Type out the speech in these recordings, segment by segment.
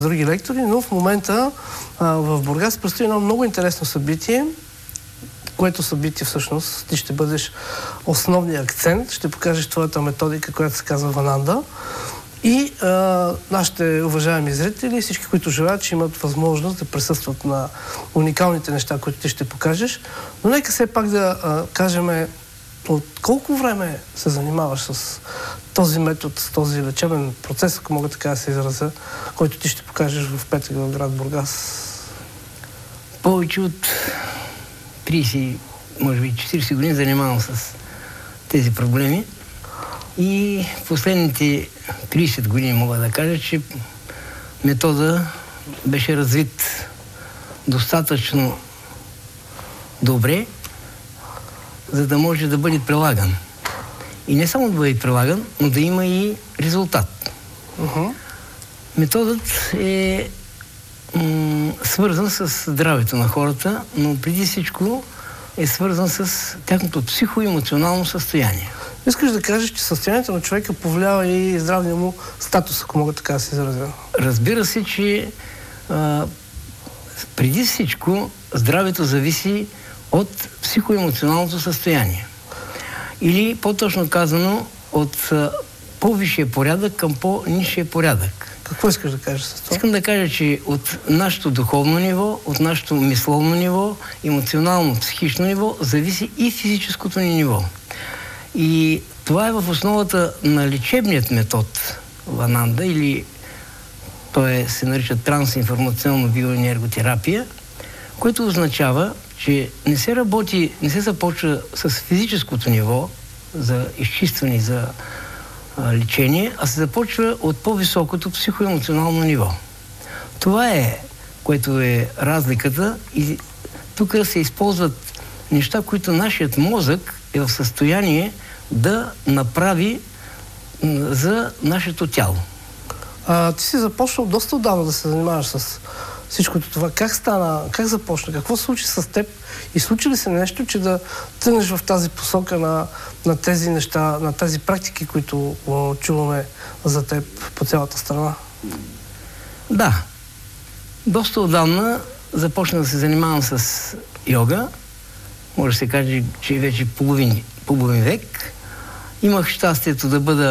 други лектори, но в момента в Бургас предстои едно много интересно събитие, което събитие всъщност ти ще бъдеш основния акцент, ще покажеш твоята методика, която се казва Вананда. И нашите уважаеми зрители, всички, които желаят, че имат възможност да присъстват на уникалните неща, които ти ще покажеш. Но нека все пак да кажем от колко време се занимаваш с този метод, с този лечебен процес, ако мога така да се изразя, който ти ще покажеш в петък в град Бургас? Повече от 30, може би 40 години занимавам с тези проблеми. И последните 30 години мога да кажа, че метода беше развит достатъчно добре, за да може да бъде прилаган. И не само да бъде прилаган, но да има и резултат. Методът е свързан с здравето на хората, но преди всичко е свързан с тяхното психоемоционално състояние. Искаш да кажеш, че състоянието на човека повлиява и здравния му статус, ако мога така да се изразя? Разбира се, че преди всичко здравето зависи от психоемоционалното състояние. Или, по-точно казано, от по-висшия порядък към по-нисшия порядък. Какво искаш да кажеш с това? Искам да кажа, че от нашето духовно ниво, от нашето мисловно ниво, емоционално, психично ниво, зависи и физическото ни ниво. И това е в основата на лечебният метод Вананда, или той се нарича трансинформационна биоенерготерапия, което означава, че не се започва с физическото ниво за изчистване, за лечение, а се започва от по-високото психоемоционално ниво. Това е, което е разликата, и тук се използват неща, които нашият мозък е в състояние да направи за нашето тяло. Ти си започнал доста отдавна да се занимаваш с всичкото това. Как стана? Как започна? Какво се случи с теб? И случи ли се нещо, че да тръгнеш в тази посока на тези неща, на тези практики, които чуваме за теб по цялата страна? Да. Доста отдавна започна да се занимавам с йога. Може да се каже, че вече половин век. Имах щастието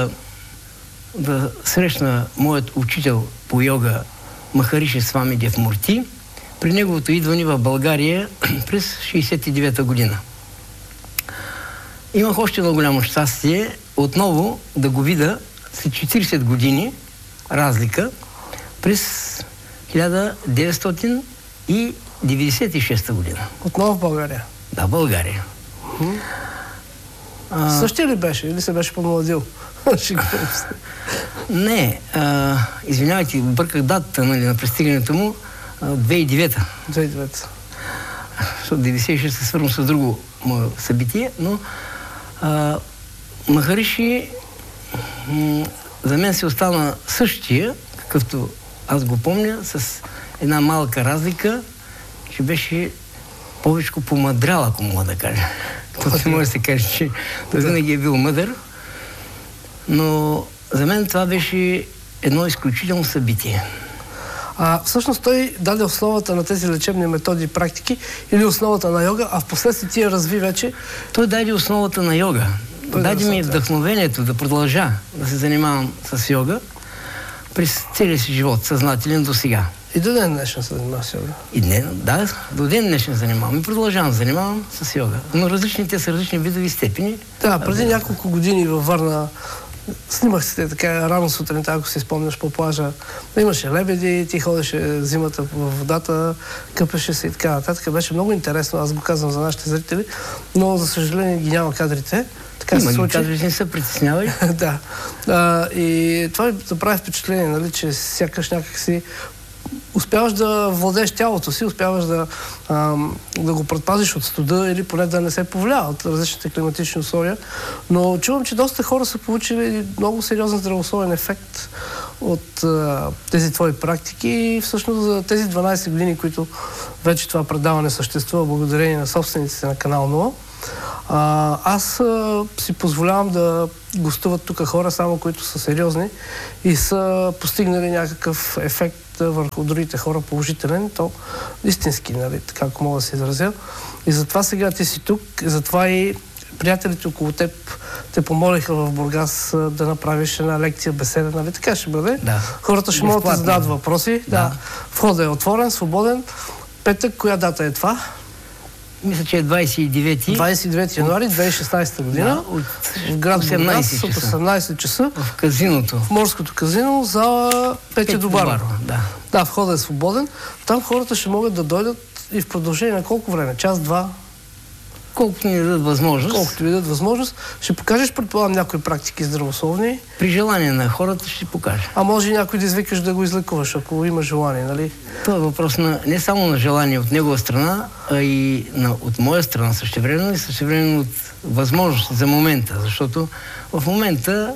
да срещна моят учител по йога Махариши Свами Девмурти при неговото идване в България през 1969 година. Имах още едно голямо щастие отново да го видя след 40 години разлика през 1996 година. Отново в България? Да, България. Същия ли беше? Или се беше помладил? Не. Извинявайте, бърках датата на пристигането му. 2009-та. 2009-та. Защото 96 се свързвам с друго мое събитие, но Махариши за мен се остана същия, какъвто аз го помня, с една малка разлика, че беше повече помъдрял, ако мога да кажа. Това може да се каже, че той винаги е бил мъдър. Но за мен това беше едно изключително събитие. Всъщност той даде основата на тези лечебни методи и практики или основата на йога, а впоследствие ти я разви вече? Той даде основата на йога. Даде ми вдъхновението да продължа да се занимавам с йога през целия си живот, съзнателен до сега. И до ден днешен се занимавам с йога? Да, до ден днешен занимавам и продължавам да занимавам с йога. Но различните са различни видови степени. Да, преди няколко години във Варна снимах се така рано сутринта, ако си спомняш, по плажа. Имаше лебеди, ти ходеше зимата в водата, къпеше се и така нататък. Беше много интересно, аз го казвам за нашите зрители, но за съжаление ги няма кадрите. Има ги кадри, не се притеснявай. Да. И това ми направи впечатление, нали, че сякаш някак си успяваш да владееш тялото си, успяваш да го предпазиш от студа или поне да не се повлиява от различните климатични условия. Но чувам, че доста хора са получили много сериозен здравословен ефект от тези твои практики и всъщност за тези 12 години, които вече това предаване съществува, благодарение на собствениците на канал 0, аз си позволявам да гостуват тук хора, само които са сериозни и са постигнали някакъв ефект ефекта върху другите хора положителен, то истински, нали, така ако мога да се изразя. И затова сега ти си тук, затова и приятелите около теб те помолиха в Бургас да направиш една лекция, беседа, нали така ще бъде. Да. Хората ще могат да зададат въпроси. Да. Входът е отворен, свободен. Петък, коя дата е това? Мисля, че е 29 януари 2016 година. Да, в град Бургас от 18 часа. В казиното. В морското казино, зала Петя Добарова. Да, входът е свободен. Там хората ще могат да дойдат и в продължение на колко време? Час, два? Колкото ни дадат възможност. Колкото ви дадат възможност. Ще покажеш, предполагам, някои практики здравословни. При желание на хората ще покажа. А може и някой да извикаш да го излекуваш, ако има желание, нали? Това е въпрос не само на желание от негова страна, а и от моя страна същевременно и същевременно от възможност за момента. Защото в момента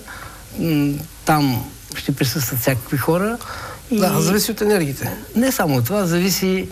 там ще присъстват всякакви хора. И да, зависи от енергиите. Не само от това, зависи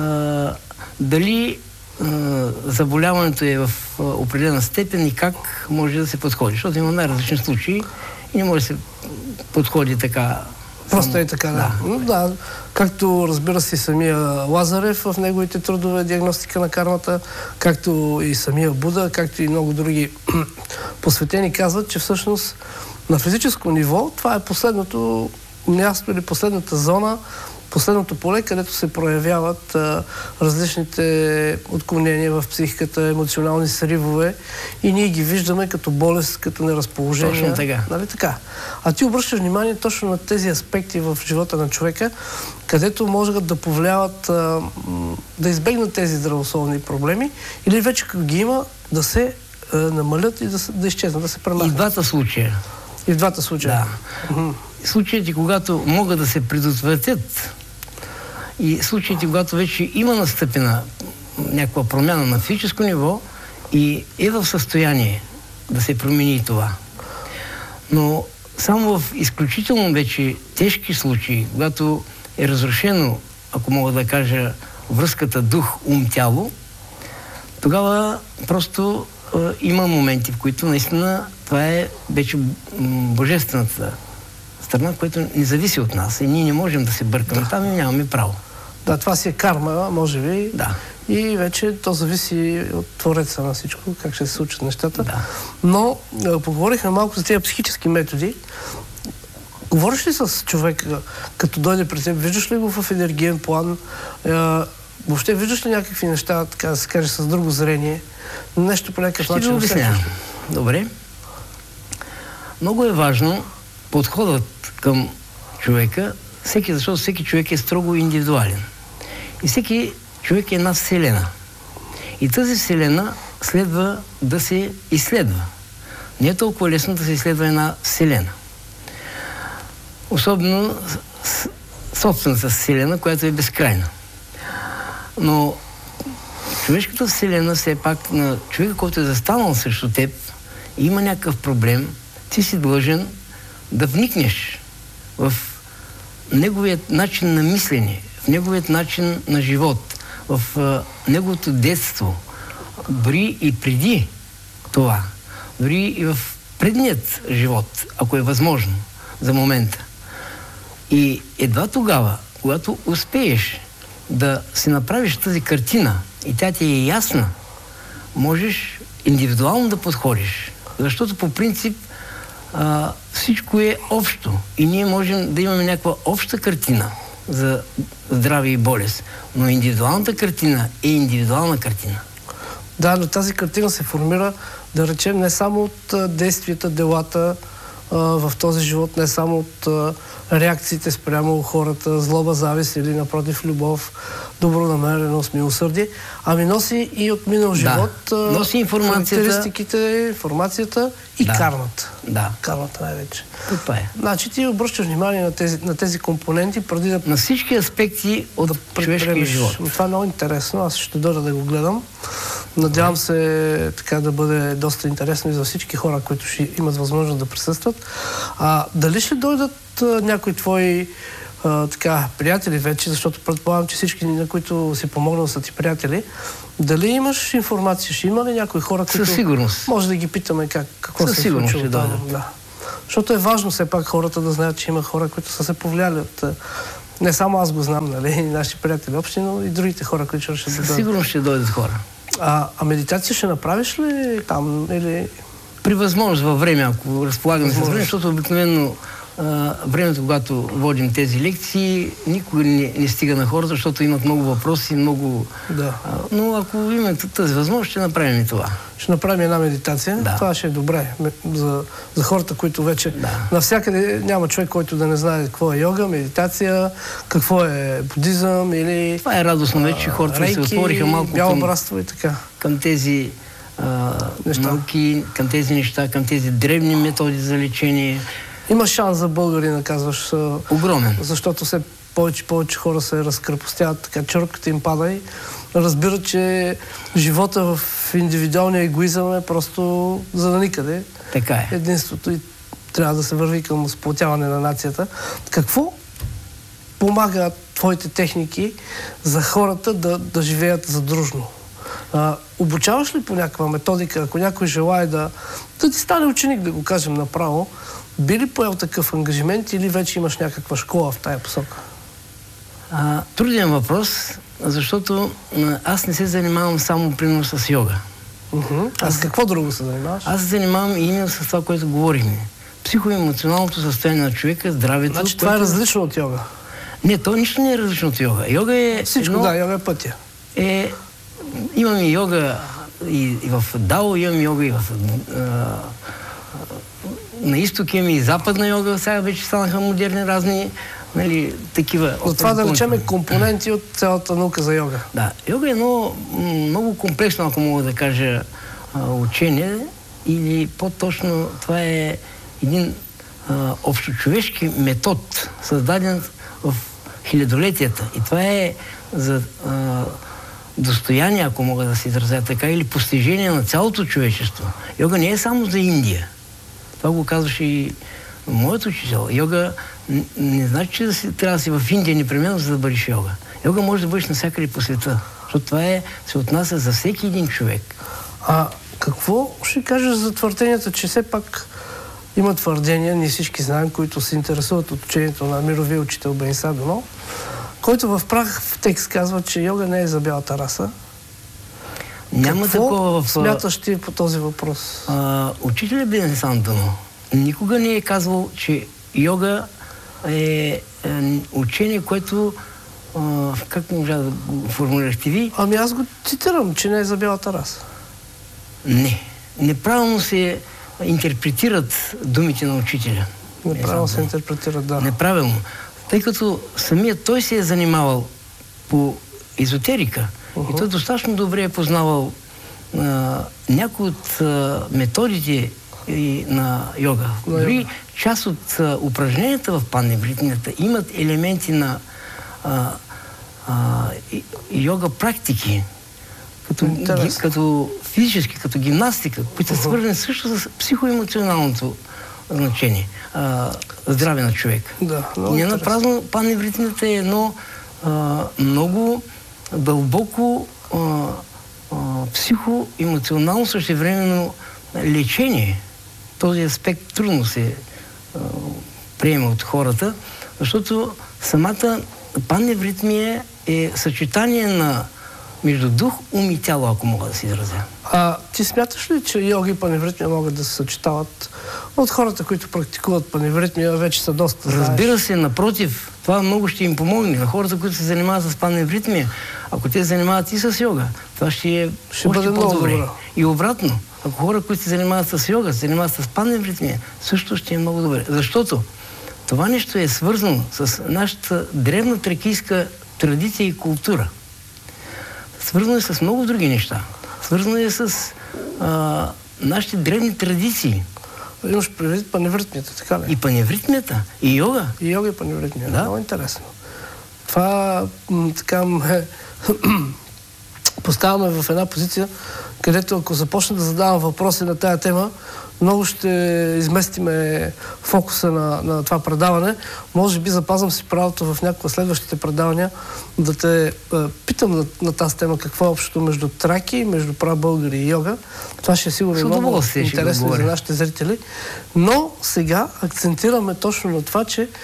дали заболяването е в определена степен и как може да се подходи. Защото има най-различни случаи и не може да се подходи така. Просто е така, да. Да. Както разбира се самия Лазарев в неговите трудове диагностика на кармата, както и самия Буда, както и много други посветени казват, че всъщност на физическо ниво това е последното място или последната зона, последното поле, където се проявяват различните отклонения в психиката, емоционални сривове и ние ги виждаме като болест, като неразположение. Точно така. Нали така? А ти обръщаш внимание точно на тези аспекти в живота на човека, където могат да повлияват, да избегнат тези здравословни проблеми или вече като ги има, да се намалят и да изчезнат, да се премахнат. И в двата случая. И в двата случая. Да. Случаите, когато могат да се предотвратят и случаите, когато вече има настъпена някаква промяна на физическо ниво и е в състояние да се промени и това. Но само в изключително вече тежки случаи, когато е разрушено, ако мога да кажа, връзката дух-ум-тяло, тогава просто има моменти, в които наистина това е вече божествената страна, която не зависи от нас и ние не можем да се бъркаме там и нямаме право. Да, това си е карма, може би. Да. И вече то зависи от Твореца на всичко, как ще се случат нещата. Да. Но поговорихме малко за тези психически методи. Говориш ли с човека, като дойде при теб, виждаш ли го в енергиен план? Въобще виждаш ли някакви неща, така да се каже, с друго зрение? Нещо по някакъв начин? Ще ви обясня. Добре. Много е важно подходът към човека, защото всеки човек е строго индивидуален. И всеки човек е една вселена. И тази вселена следва да се изследва. Не е толкова лесно да се изследва една вселена. Особено собствената вселена, която е безкрайна. Но човешката вселена, все пак, на човека, който е застанал срещу теб и има някакъв проблем, ти си длъжен да вникнеш в неговият начин на мислене, в неговият начин на живот, в неговото детство, дори и преди това, дори и в предният живот, ако е възможно, за момента. И едва тогава, когато успееш да си направиш тази картина и тя ти е ясна, можеш индивидуално да подходиш. Защото по принцип всичко е общо и ние можем да имаме някаква обща картина за здраве и болест. Но индивидуалната картина е индивидуална картина. Да, но тази картина се формира, да речем, не само от действията, делата в този живот, не само от реакциите спрямо хората, злоба, завист или напротив любов, добронамереност, милосърдие, ами носи и от минал живот носи характеристиките, информацията и кармата. Да. Кармата най-вече. Това е. Значи ти обръщаш внимание на тези компоненти преди да... На всички аспекти от човешкия живот. Това е много интересно. Аз ще дойда да го гледам. Надявам се така да бъде доста интересно и за всички хора, които ще имат възможност да присъстват. Дали ще дойдат някои твои приятели вече, защото предполагам, че всички, на които си помогнал, са ти приятели. Дали имаш информация? Ще има ли някои хора, които... Със сигурност. Може да ги питаме какво се е случило там. Да. Защото е важно все пак хората да знаят, че има хора, които са се повлияли от Не само аз го знам, нали, и наши приятели общи, но и другите хора, които ще дойдат. Сигурно ще дойдат хора. А медитация ще направиш ли там или... При възможност във време, ако разполагаме с време, защото обикновено времето, когато водим тези лекции, никога не стига на хората, защото имат много въпроси, много... Да. Но ако имаме тази възможност, ще направим и това. Ще направим една медитация. Да. Това ще е добре за хората, които вече... Навсякъде няма човек, който да не знае какво е йога, медитация, какво е будизъм или... Това е радостно вече, хората рейки, се отвориха малко бяло братство и така. Към тези науки, към тези неща, към тези древни методи за лечение. Има шанс за българина, казваш. Огромен. Защото все повече хора се разкрепостяват, така черката им пада и разбират, че живота в индивидуалния егоизъм е просто за да никъде. Така е. Единството и трябва да се върви към сплотяване на нацията. Какво помага твоите техники за хората да живеят задружно? Обучаваш ли по някаква методика, ако някой желае да ти стане ученик, да го кажем направо, би ли поел такъв ангажимент или вече имаш някаква школа в тая посока? Труден въпрос, защото аз не се занимавам само примерно с йога. Аз какво друго се занимаваш? Аз се занимавам именно с това, което говорим. Психоемоционалното състояние на човека, здравето. Значи това е различно от йога? Не, то нищо не е различно от йога. Йога е... Всичко, йога е пътя. Имаме йога и в Дао, имаме йога и в... на изток имаме и западна йога, сега вече станаха модерни разни, нали, такива... Но това да речем е компоненти от цялата наука за йога. Да, йога е много комплексно, ако мога да кажа, учение, или по-точно това е един общочовешки метод, създаден в хилядолетията. И това е за достояние, ако мога да се изразя така, или постижение на цялото човечество. Йога не е само за Индия. Това го казваше и моят учител. Йога не значи, че трябва да си в Индия непременно, за да бъдеш йога. Йога може да бъдеш навсякъде по света. Защото това се отнася за всеки един човек. Какво ще кажеш за твърденията, че все пак има твърдения, ние всички знаем, които се интересуват от учението на мировия учител Бенса Доно, който в прах текст казва, че йога не е за бялата раса. Няма такова в... смяташ ти по този въпрос? Учителят Бенса Доно никога не е казвал, че йога е учение, което... как можа да го формулирахте ви? Аз го цитирам, че не е за бялата раса. Не. Неправилно се интерпретират думите на учителя. Неправилно се интерпретират, да. Неправилно. Тъй като самият той се е занимавал по езотерика и той достатъчно добре е познавал някои от методите на йога. Дори част от упражненията в паневритмията имат елементи на йога практики, като физически, като гимнастика, които са свързани също с психоемоционалното значение, здраве на човек. Да, и не напразно паневритмията е едно много дълбоко психоемоционално същевременно лечение. Този аспект трудно се приема от хората, защото самата паневритмия е съчетание между дух, ум и тяло, ако мога да се изразя. Ти смяташ ли, че йога и паневритмия могат да се съчетават? От хората, които практикуват паневритмия, вече са доста знаеш. Разбира се, напротив, това много ще им помогне. На хората, които се занимават с паневритмия, ако те се занимават и с йога, това ще бъде по-добре. И обратно, ако хора, които се занимават с йога, се занимават с паневритмия, също ще е много добре. Защото това нещо е свързано с нашата древна тракийска традиция и култура. Свързано е с много други неща. Свързано е с нашите древни традиции. Имаш предвид паневритмията, така ли? И паневритмията, и йога. И йога и паневритмия. Да. Много интересно. Това така поставяме в една позиция, където ако започна да задавам въпроси на тая тема, много ще изместиме фокуса на това предаване. Може би запазвам си правото в някои следващите предавания да те питам на тази тема какво е общото между траки, между прабългари и йога. Това ще е сигурно много интересно за нашите зрители. Но сега акцентираме точно на това, че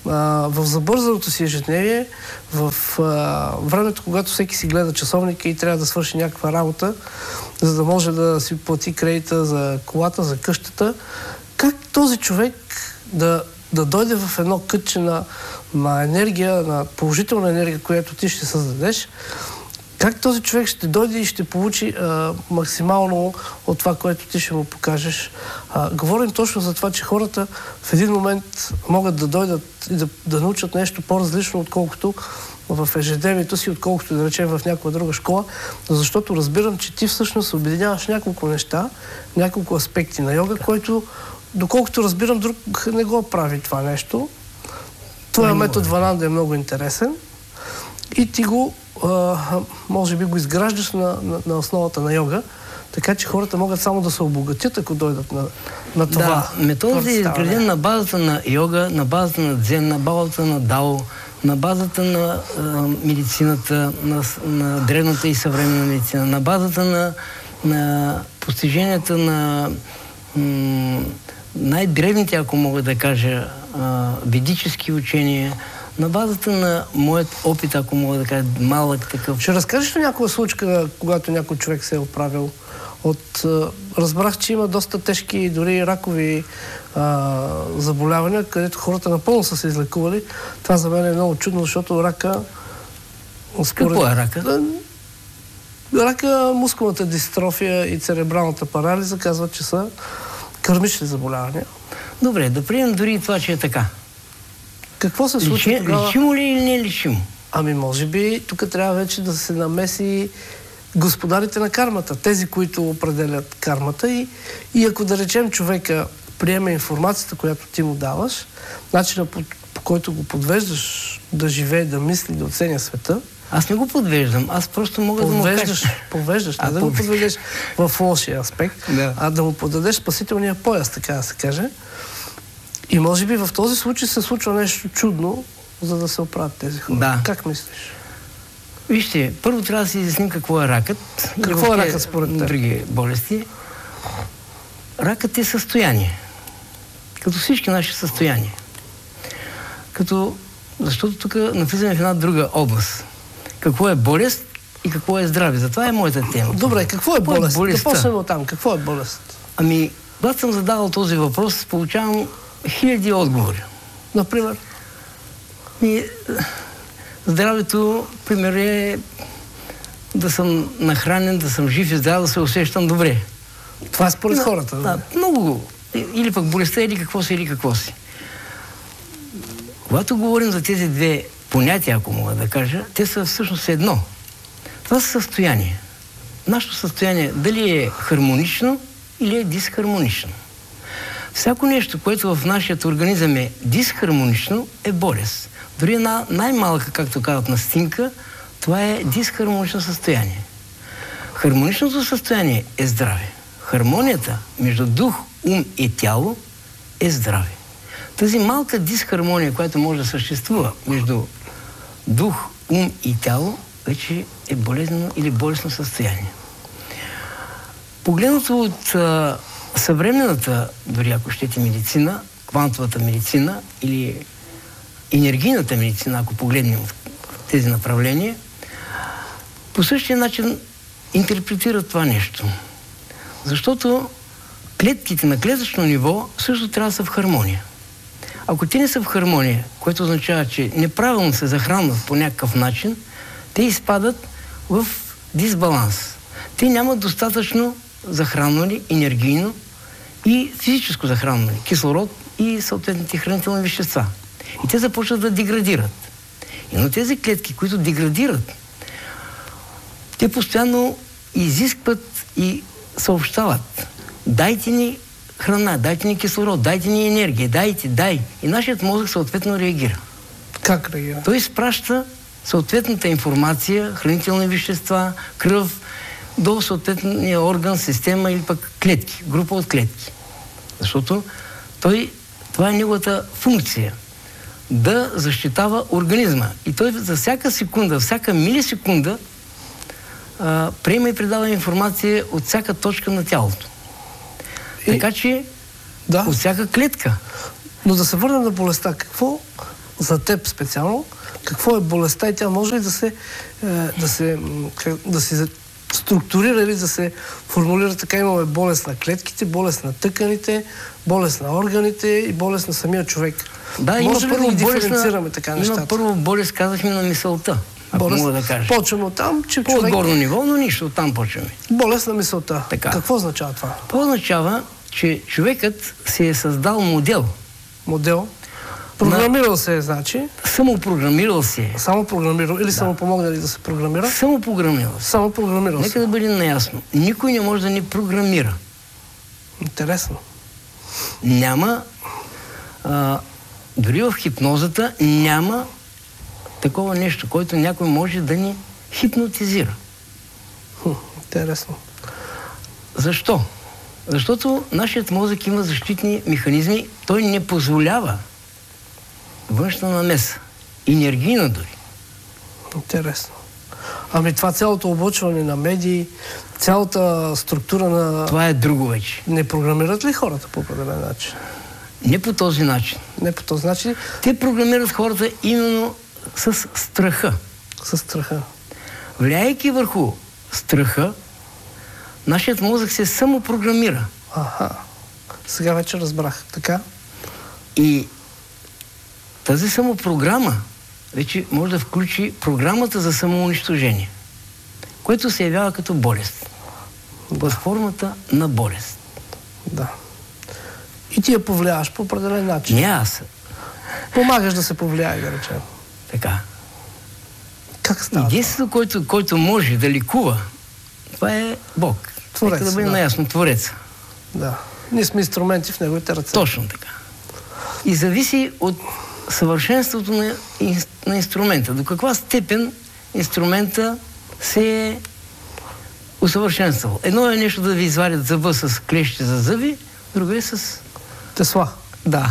в забързаното си ежедневие, в времето, когато всеки си гледа часовника и трябва да свърши някаква работа, за да може да си плати кредита за колата, за къщата, как този човек да дойде в едно кътче на енергия, на положителна енергия, която ти ще създадеш, как този човек ще дойде и ще получи максимално от това, което ти ще му покажеш. Говорим точно за това, че хората в един момент могат да дойдат и да научат нещо по-различно, отколкото в ежедневието си, отколкото да речем в някоя друга школа, защото разбирам, че ти всъщност обединяваш няколко неща, няколко аспекти на йога, който, доколкото разбирам, друг не го прави това нещо. Твоя метод Вананда е много интересен и ти го може би го изграждаш на основата на йога, така че хората могат само да се обогатят, ако дойдат на това. Да, методът е изграден на базата на йога, на базата на дзен, на базата на дао, на базата на медицината, на древната и съвременна медицина, на базата на постиженията на най-древните, ако мога да кажа, ведически учения, на базата на моят опит, ако мога да кажа, малък такъв. Ще разкажеш ли някоя случка, когато някой човек се е оправил разбрах, че има доста тежки, дори ракови заболявания, където хората напълно са се излекували. Това за мен е много чудно, защото рака... Какво е рака? Рака, мускулната дистрофия и церебралната парализа казват, че са кърмични заболявания. Добре, да приемем дори това, че е така. Какво се случва тогава? Лечимо ли или не лечимо? Ами може би тук трябва вече да се намеси господарите на кармата, тези, които определят кармата и ако да речем човека приеме информацията, която ти му даваш, начина по който го подвеждаш да живее, да мисли, да оценя света. Аз не го подвеждам, аз просто мога да му кажа. Подвеждаш, не да го подведеш в лошия аспект, а да му подадеш спасителния пояс, така да се каже. И може би в този случай се случва нещо чудно, за да се оправят тези хора. Да. Как мислиш? Вижте, първо трябва да си изясним какво е ракът. Какво е ракът според теб? Други болести. Ракът е състояние. Като всички наши състояния. Защото тук навлизаме в една друга област. Какво е болест и какво е здраве. Затова е моята тема. Добре, какво е болест? Да почнем от там. Какво е болест? Ами, когато съм задавал този въпрос, получавам хиляди отговори. Например? Здравето, пример е да съм нахранен, да съм жив и здрав, да се усещам добре. Това е според хората. Да, много. Или пък болестта, или какво си. Когато говорим за тези две понятия, ако мога да кажа, те са всъщност едно. Това са състояние. Нашето състояние дали е хармонично или е дисхармонично. Всяко нещо, което в нашия организъм е дисхармонично, е болест. Дори една най-малка, както казват, настинка, това е дисхармонично състояние. Хармоничното състояние е здраве. Хармонията между дух, ум и тяло е здраве. Тази малка дисхармония, която може да съществува между дух, ум и тяло, вече е болезнено или болестно състояние. Погледнато от съвременната, дори ако щете, медицина, квантовата медицина или енергийната медицина, ако погледнем в тези направления, по същия начин интерпретират това нещо. Защото клетките на клетъчно ниво също трябва да са в хармония. Ако те не са в хармония, което означава, че неправилно се захранват по някакъв начин, те изпадат в дисбаланс. Те нямат достатъчно захранване енергийно и физическо захранване, кислород и съответните хранителни вещества. И те започват да деградират. Но тези клетки, които деградират, те постоянно изискват и съобщават: дайте ни храна, дайте ни кислород, дайте ни енергия, дай. И нашият мозък съответно реагира. Как реагира? Той изпраща съответната информация, хранителни вещества, кръв до съответния орган, система или пък клетки, група от клетки. Защото това е неговата функция. Да защитава организма. И той за всяка секунда, всяка милисекунда приема и предава информация от всяка точка на тялото. Така че от всяка клетка. Но да се върнем на болестта. за теб специално, какво е болестта и тя може ли да се структурира или да се формулира така? Имаме болест на клетките, болест на тъканите, болест на органите и болест на самия човек. Да, може ли да ги диференцираме така нещата? Има първо болест, казахме, на мисълта, ако мога да кажа. Почваме от там, че човек... По-отгорно ниво, но нищо, оттам почваме. Болест на мисълта. Така. Какво означава това? Това означава, че човекът си е създал модел. Модел? Програмирал се е, значи? Самопрограмирал се е. Самопрограмирал или самопомогнали да се програмира? Самопрограмирал се. Самопрограмирал се. Нека да бъдем наясно. Никой не може да ни програмира. Интересно. Няма... дори в хипнозата няма такова нещо, което някой може да ни хипнотизира. Интересно. Защо? Защото нашият мозък има защитни механизми, той не позволява външна намеса. Енергийна дори. Интересно. Ами това цялото облъчване на медии, цялата структура на... Това е друго вече. Не програмират ли хората по определен начин? Не по този начин. Не по този начин? Те програмират хората именно с страха. С страха. Влияйки върху страха, нашият мозък се самопрограмира. Аха. Сега вече разбрах. Така? И тази самопрограма вече може да включи програмата за самоунищожение, което се явява като болест. Под формата на болест. Да. И ти я повлияваш по определен начин. Не аз. Помагаш да се повлияе, да речем. Така. Как става? Единството, който може да ликува, това е Бог. Творец. Нека да бъде наясно, Творец. Да. Ние сме инструменти в неговите ръце. Точно така. И зависи от съвършенството на инструмента. До каква степен инструмента се е усъвършенствал. Едно е нещо да ви извадят зъба с клещи за зъби, друго е с... Тесла. Да.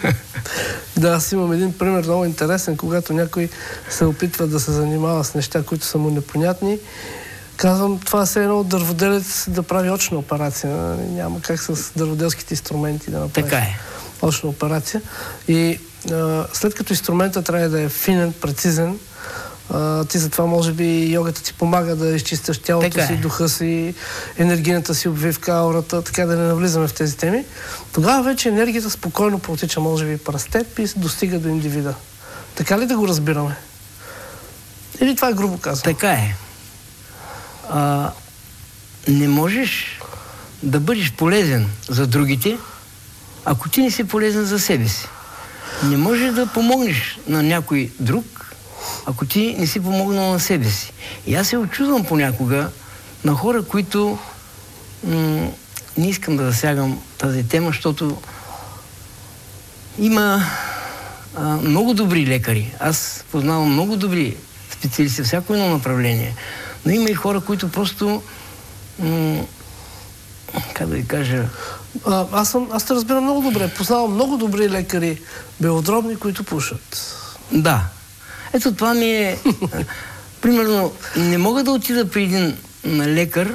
Да, аз имам един пример много интересен, когато някой се опитва да се занимава с неща, които са му непонятни. Казвам, това е едно дърводелец да прави очна операция. Няма как с дърводелските инструменти да направиш така е. очна операция. И след като инструментът трябва да е финен, прецизен, ти затова може би йогата ти помага да изчистиш тялото си, духа си, енергийната си обвивка, аурата, така да не навлизаме в тези теми. Тогава вече енергията спокойно протича, може би, през теб и достига до индивида. Така ли да го разбираме? Или това е грубо казано? Така е. Не можеш да бъдеш полезен за другите, ако ти не си полезен за себе си. Не можеш да помогнеш на някой друг, ако ти не си помогнал на себе си. И аз се очудвам понякога на хора, които не искам да засягам тази тема, защото има много добри лекари. Аз познавам много добри специалисти, всяко едно направление. Но има и хора, които просто как да ви кажа... Аз те разбирам много добре. Познавам много добри лекари, белодробни, които пушат. Да. Ето това ми е... Примерно, не мога да отида при един лекар,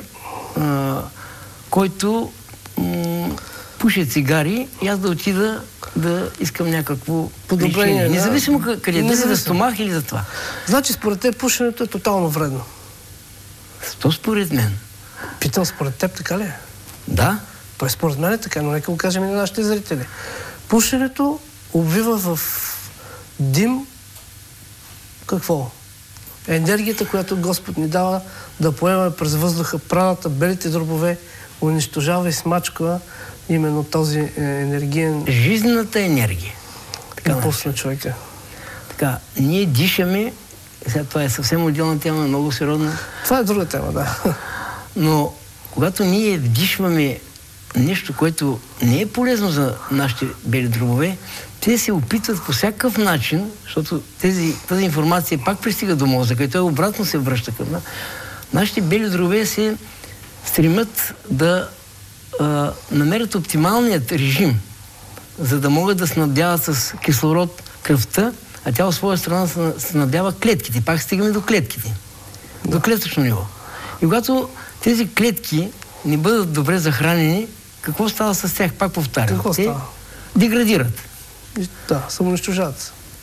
който пуше цигари и аз да отида да искам някакво подобрение. Независимо къде е, за стомах или за това. Значи, според теб пушенето е тотално вредно? То според мен. Питам, според теб така ли е? Да. Той според мен е така, но нека го кажем и на нашите зрители. Пушенето обвива в дим какво? Енергията, която Господ ни дава да поемаме през въздуха, праната, белите дробове, унищожава и смачква именно този енергиен... Жизнената енергия. Импулс на човека. Така, ние дишаме, сега това е съвсем отделна тема, много сериозна. Това е друга тема, да. Но когато ние вдишваме нещо, което не е полезно за нашите бели дробове, те се опитват по всякакъв начин, защото тази информация пак пристига до мозъка и той обратно се връща към нас. Нашите бели дробове се стремят да намерят оптималният режим, за да могат да снабдяват с кислород кръвта, а тя от своя страна снабдява клетките. Пак стигаме до клетките. До клетъчно ниво. И когато тези клетки не бъдат добре захранени, какво става с тях? Пак повтарям. Какво става? Деградират. Да, самоунищожават се.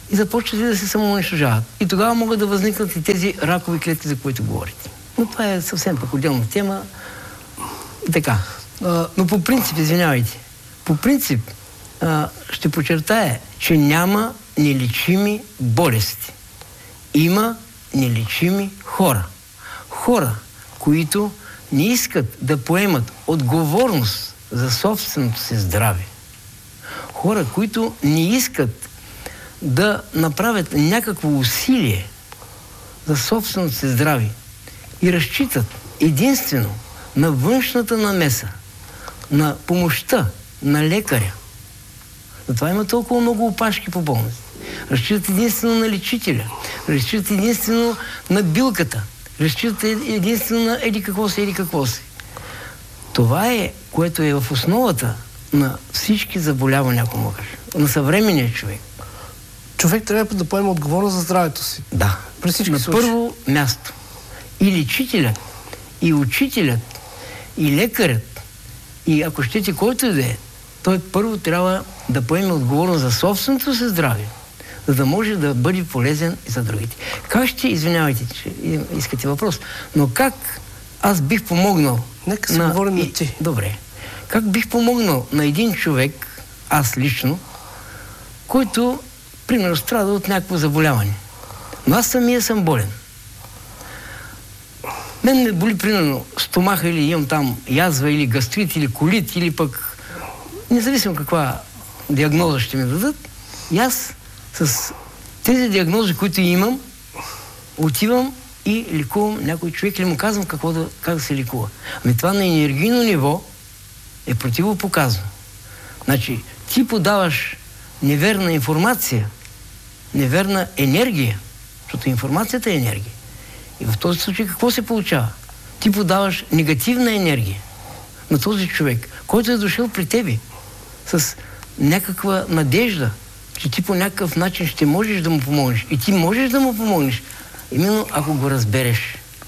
и започват да се самоунищожават. И тогава могат да възникнат и тези ракови клетки, за които говорите. Но това е съвсем пък отделна тема. И така. Но по принцип, извинявайте, по принцип ще подчертая, че няма нелечими болести. Има нелечими хора. Хора, които не искат да поемат отговорност за собственото си здраве. Хора, които не искат да направят някакво усилие за собственото си здраве и разчитат единствено на външната намеса, на помощта на лекаря. Затова има толкова много опашки по болниците. Разчитат единствено на лечителя, разчитат единствено на билката, разчитат единствено на еди какво си. Това е, което е в основата на всички заболявания, ако мога кажа, на съвременния човек. Човек трябва да поема отговорност за здравето си. Да. При всички на случаи. Първо място. И лечителят, и учителят, и лекарят, и ако щете който и да е, той първо трябва да поеме отговорност за собственото си здраве, за да може да бъде полезен и за другите. Как ще, извинявайте, че искате въпрос, но как аз бих помогнал... Нека се говорим на ти. Добре. Как бих помогнал на един човек, аз лично, който, примерно, страда от някакво заболяване. Но аз самия съм болен. Мен ме боли, примерно, стомаха или имам там язва, или гастрит, или колит, или пък независимо каква диагноза ще ми дадат. И аз с тези диагнози, които имам, отивам и лекувам някой човек или му казвам как да се лекува. Ами това на енергийно ниво е противопоказано. Значи, ти подаваш неверна информация, неверна енергия, защото информацията е енергия. И в този случай какво се получава? Ти подаваш негативна енергия на този човек, който е дошъл при тебе с някаква надежда, че ти по някакъв начин ще можеш да му помогнеш. И ти можеш да му помогнеш, именно ако го разбереш.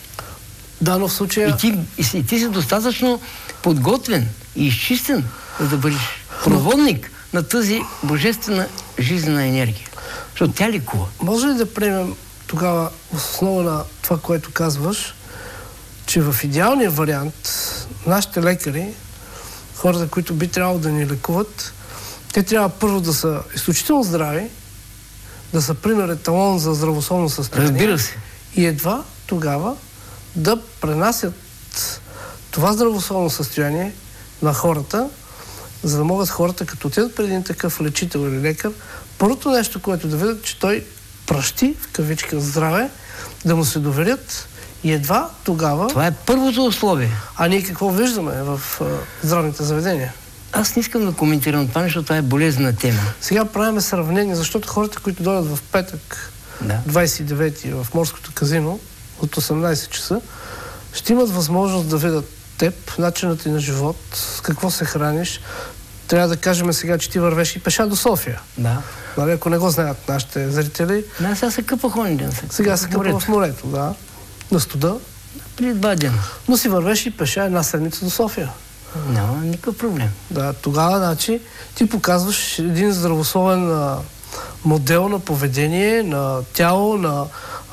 Да, но в случая... И ти си достатъчно подготвен и изчистен, за да бъдеш проводник на тази божествена жизнена енергия. Защото тя лекува. Може ли да приемем тогава в основа на това, което казваш, че в идеалния вариант нашите лекари, хората, които би трябвало да ни лекуват, те трябва първо да са изключително здрави, да са пример еталон за здравословно състояние. Разбира се. И едва тогава да пренасят това здравословно състояние на хората, за да могат хората, като отидат при един такъв лечител или лекар, първото нещо, което да видят, че той пращи, в кавичка, здраве, да му се доверят и едва тогава... Това е първото условие. А ние какво виждаме в здравните заведения? Аз не искам да коментирам това, защото това е болезнена тема. Сега правим сравнение, защото хората, които дойдат в петък, 29-ти, в Морското казино, от 18 часа, ще имат възможност да видят теб, начинът ти на живот, с какво се храниш. Трябва да кажем сега, че ти вървеш и пеша до София. Да. Нали, ако не го знаят нашите зрители. Да, сега се къпа ден. Сега се къпа в морето, да. На студа. Преди 2 дена. Но си вървеш и пеша една седмица до София. Няма никакъв проблем. Да, тогава, значи, ти показваш един здравословен модел на поведение, на тяло, на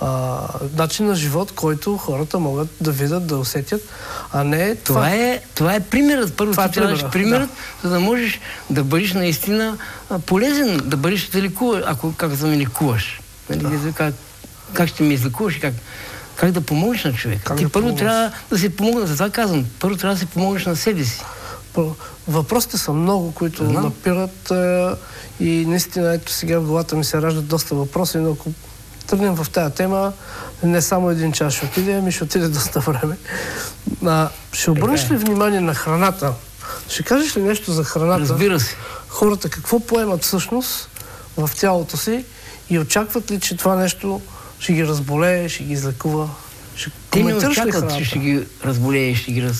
начин на живот, който хората могат да видят, да усетят, а не това. Това е примерът. Първо ти трябваш примерът, за да можеш да бъдеш наистина полезен, да бъдеш да лекуваш, как да ме лекуваш. Нали, как ще ме излекуваш и как да помогнеш на човека. Ти първо трябва да се помогнеш, за това казвам, първо трябва да се помогнеш на себе си. Въпросите са много, които напират и наистина, ето сега в главата ми се раждат доста въпроси, но ако тръгнем в тази тема, не само един час ще отиде, ами ще отиде доста време. Ще обърнеш ли внимание на храната? Ще кажеш ли нещо за храната? Разбира се. Хората какво поемат всъщност в тялото си и очакват ли, че това нещо ще ги разболее, ще ги излекува? Те не очакват, че ще ги разболее, ще ги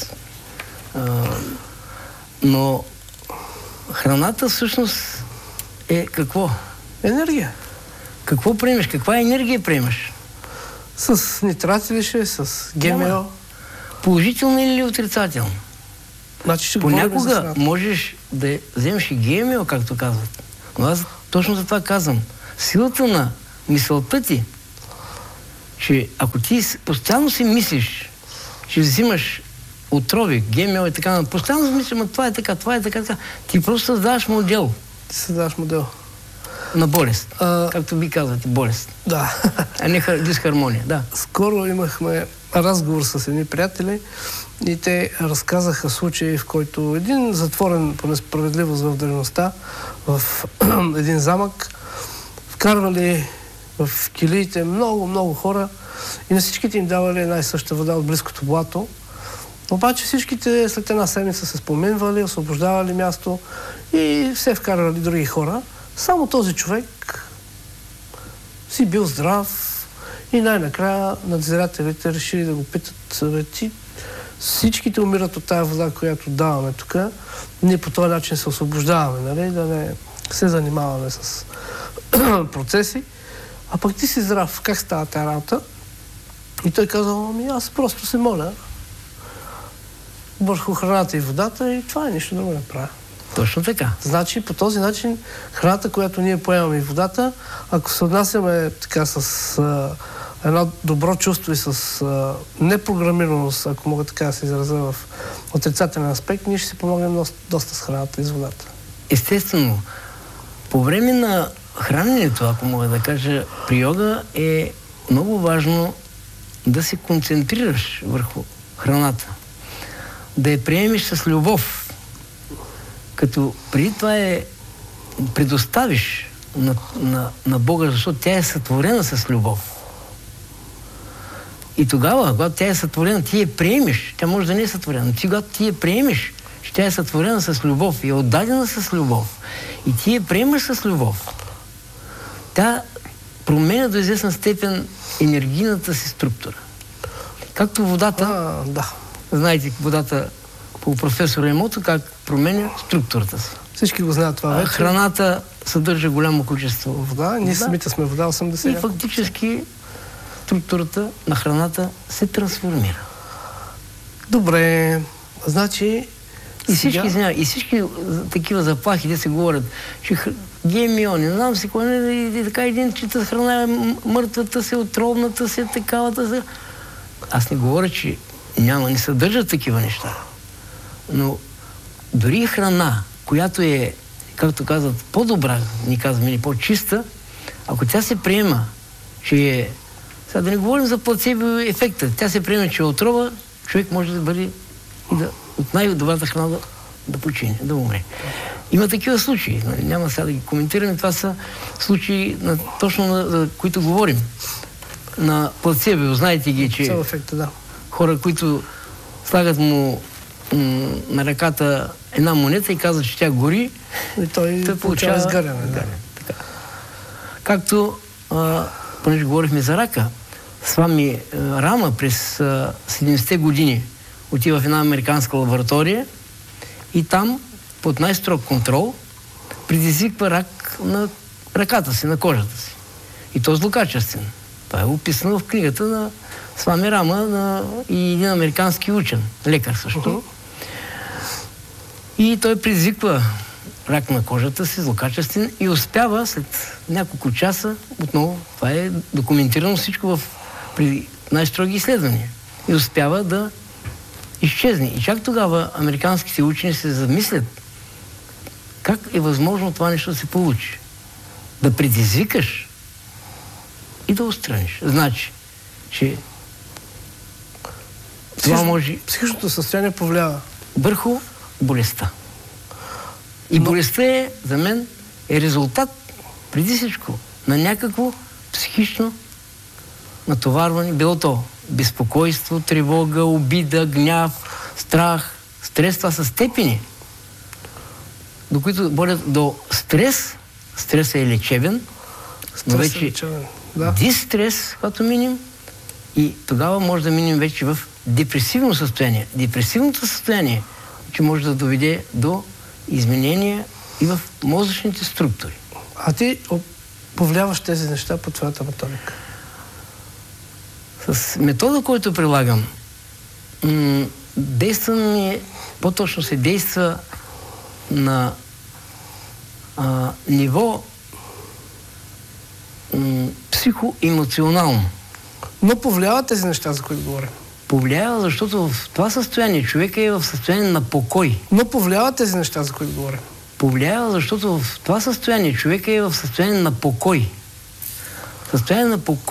но храната всъщност е какво? Енергия. Какво приемаш? Каква енергия приемаш? С нитрати ли ще? С ГМО? Положително или отрицателно? Значи понякога можеш да вземеш и ГМО, както казват. Но аз точно за това казвам. Силата на мисълта ти, че ако ти постоянно си мислиш, че взимаш отрови, ГМО и така, постоянно мислиш, това е така, ти просто създаваш модел. Ти създаваш модел. На болест. Както ви казвате, болест. Да. А не дисхармония, да. Скоро имахме разговор с едни приятели и те разказаха случаи, в който един затворен по несправедливост в древността, в един замък, вкарвали в килиите много хора и на всичките им давали една и съща вода от близкото блато. Обаче всичките след една седмица се споменвали, освобождавали място и все вкарвали други хора. Само този човек си бил здрав и най-накрая надзирателите решили да го питат: ти всичките умират от тая вода, която даваме тук. Ние по този начин се освобождаваме, нали? Да не се занимаваме с процеси. А пък ти си здрав, как става тая работа? И той казал: аз просто се моля върху храната и водата и това е, нищо друго не правя. Точно така. Значи по този начин храната, която ние поемаме и водата, ако се отнасяме така с едно добро чувство и с непрограмираност, ако мога така да се изразя в отрицателен аспект, ние ще си помогнем доста с храната и с водата. Естествено, по време на храненето, ако мога да кажа, при йога е много важно да се концентрираш върху храната. Да я приемеш с любов. Като преди това предоставиш на Бога, защото тя е сътворена с любов. И тогава, когато тя е сътворена, ти я приемеш. Тя може да не е сътворена, но когато ти я приемеш, че тя е сътворена с любов и е отдадена с любов, и ти я приемаш с любов, тя променя до известна степен енергийната си структура. Както водата, да. Знаете, водата по професор Емото как променя структурата си. Всички го знаят това вече. Храната съдържа голямо количество вода. Ние самите сме вода 80. И фактически структурата на храната се трансформира. Добре. Значи... И всички такива заплахи, те се говорят, че ГМО, не знам си кой не, и така идентичната храна е мъртвата си, отровната си, такавата си. Аз не говоря, че не съдържат такива неща. Но дори храна, която е, както казват, по-добра, ни казваме, или по-чиста, ако тя се приема, че е... Сега да не говорим за плацебо ефекта. Тя се приема, че е отрова, човек може да бъде от най-добрата храна да почине, да умре. Има такива случаи. Няма сега да ги коментираме. Това са случаи точно за които говорим. На плацебо, знаете ги, че ефекта, да. Хора, които слагат му на ръката една монета и казват, че тя гори, и той получава изгаряне. Да. Както, понеже говорихме за рака, Свами Рама през 70-те години отива в една американска лаборатория и там, под най-строг контрол, предизвиква рак на ръката си, на кожата си. И то злокачествен. Това е описано в книгата на Свами Рама и един американски учен, лекар също. И той предизвиква рак на кожата си, злокачествен, и успява след няколко часа, отново, това е документирано всичко при най-строги изследвания, и успява да изчезне. И чак тогава американските учени се замислят как е възможно това нещо да се получи. Да предизвикаш и да отстраниш. Значи, че това може... Психичното състояние повлиява върху болестта. И болестта за мен е резултат, преди всичко, на някакво психично натоварване, било то безпокойство, тревога, обида, гняв, страх, стрес. Това са степени, до които водят до стрес. Стресът е лечебен, но вече дистрес, когато минем, и тогава може да минем вече в депресивно състояние. Депресивното състояние, че може да доведе до изменения и в мозъчните структури. А ти повлияваш тези неща по твоята методика? С метода, който прилагам, по-точно се действа на ниво психоемоционално. Но повлияват тези неща, за които говорим. Повлиява, защото в това състояние човек е в състояние на покой. Но повлияват тези неща, за които говорим. Повлиява, защото в това състояние човек е в състояние на покой. Състояние на покой